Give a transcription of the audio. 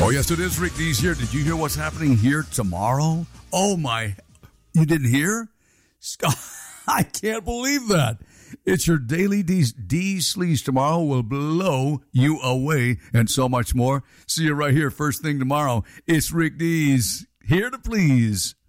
Oh, yes, it is Rick Dees here. Did you hear what's happening here tomorrow? Oh, my. You didn't hear? Scott, I can't believe that. It's your daily D's Sleaze tomorrow will blow you away and so much more. See you right here first thing tomorrow. It's Rick Dees, here to please.